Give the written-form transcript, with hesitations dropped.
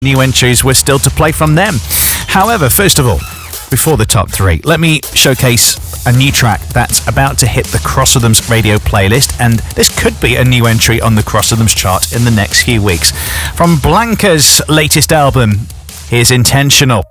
New entries were still to play from them. However, first of all, before the top three, let me showcase a new track that's about to hit the Crossrhythms radio playlist, and this could be a new entry on the Crossrhythms chart in the next few weeks. From Blanca's latest album, here's Intentional.